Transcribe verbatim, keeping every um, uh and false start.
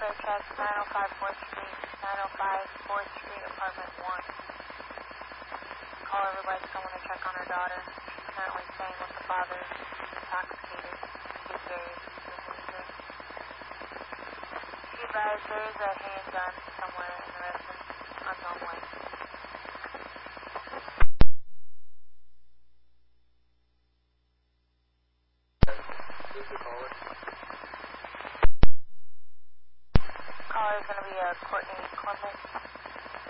Auto check, nine oh five fourth Street, nine oh five fourth Street, apartment one. Caller would like someone to check on her daughter. She's currently staying with the father. He's intoxicated. He is very diseases. She advised there is a handgun somewhere in the residence, unknown way. Who's the caller? Caller is going to be uh, Courtney Clement.